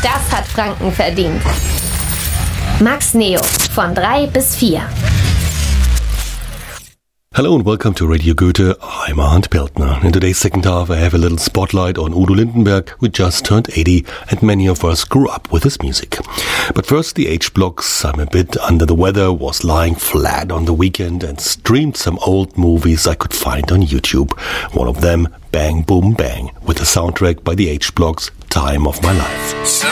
Das hat Franken verdient. Max Neo von 3 bis 4. Hello and welcome to Radio Goethe. I'm Arndt Peltner. In today's second half, I have a little spotlight on Udo Lindenberg, who just turned 80, and many of us grew up with his music. But first, the H-Blocks. I'm a bit under the weather, was lying flat on the weekend and streamed some old movies I could find on YouTube. One of them, Bang Boom Bang, with a soundtrack by the H-Blocks, Time of My Life.